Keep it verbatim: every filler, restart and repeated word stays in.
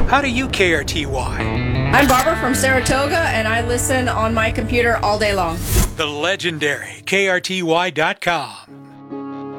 How do you K R T Y? I'm Barbara from Saratoga, and I listen on my computer all day long. The legendary K R T Y dot com.